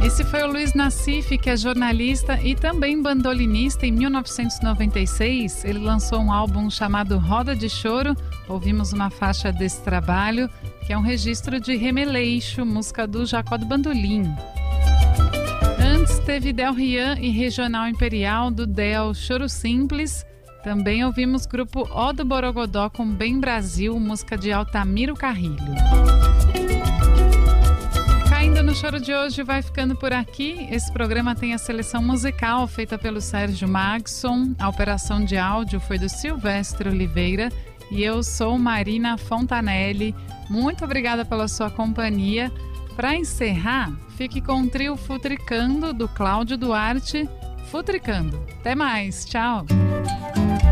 Esse foi o Luiz Nassif, que é jornalista e também bandolinista. Em 1996, ele lançou um álbum chamado Roda de Choro. Ouvimos uma faixa desse trabalho, que é um registro de Remeleixo, música do Jacó do Bandolim. Antes teve Del Rian e Regional Imperial do Del, Choro Simples. Também ouvimos grupo O do Borogodó com Bem Brasil, música de Altamiro Carrilho. Caindo no Choro de hoje vai ficando por aqui. Esse programa tem a seleção musical feita pelo Sérgio Magson. A operação de áudio foi do Silvestre Oliveira. E eu sou Marina Fontanelli. Muito obrigada pela sua companhia. Para encerrar, fique com o trio Futricando, do Cláudio Duarte. Futricando. Até mais. Tchau.